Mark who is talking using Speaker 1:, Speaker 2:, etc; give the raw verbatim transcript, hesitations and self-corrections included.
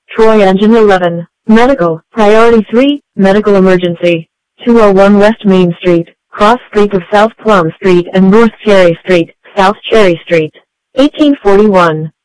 Speaker 1: Troy Engine eleven. Medical. Priority three, medical emergency. two oh one West Main Street, cross street of South Plum Street and North Cherry Street, South Cherry Street. eighteen forty-one.